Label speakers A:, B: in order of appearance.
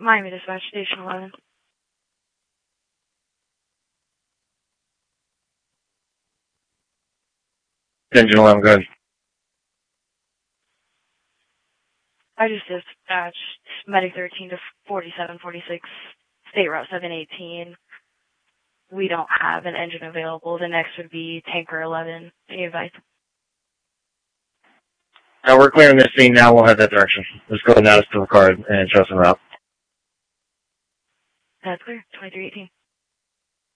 A: Miami Dispatch, Station 11.
B: Engine 11, go ahead.
A: I just dispatched Medic 13 to 4746, State Route 718. We don't have an engine available. The next would be Tanker 11. Any advice?
B: Now we're clearing this scene now. We'll head that direction. Let's go now to the card and show some route.
A: That's clear. 2318.